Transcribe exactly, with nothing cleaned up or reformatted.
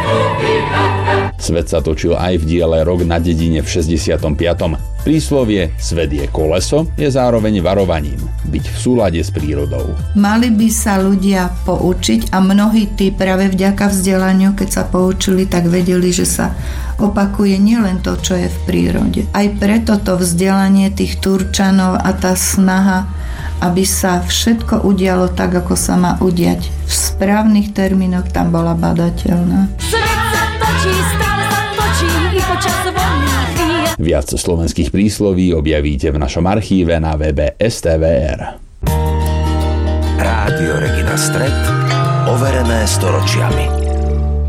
Svet sa točil aj v diele Rok na dedine v šesťdesiatom piatom Príslovie Svet je koleso je zároveň varovaním byť v súlade s prírodou. Mali by sa ľudia poučiť a mnohí tí práve vďaka vzdelaniu, keď sa poučili, tak vedeli, že sa opakuje nielen to, čo je v prírode. Aj preto to vzdelanie tých Turčanov a tá snaha, aby sa všetko udialo tak, ako sa má udiať. V správnych termínoch tam bola badateľná. Viac slovenských prísloví objavíte v našom archíve na webe es té vé er. Rádio Regina Stret, overené storočiami.